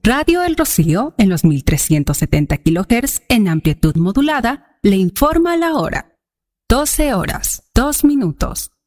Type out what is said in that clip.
Radio El Rocío, en los 1370 kHz en amplitud modulada, le informa la hora. 12 horas, 2 minutos.